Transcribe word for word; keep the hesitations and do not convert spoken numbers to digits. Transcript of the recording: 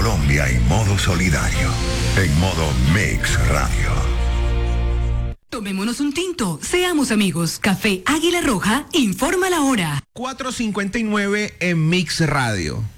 Colombia en modo solidario. En modo Mix Radio. Tomémonos un tinto, seamos amigos. Café Águila Roja, informa la hora. cuatro cincuenta y nueve en Mix Radio.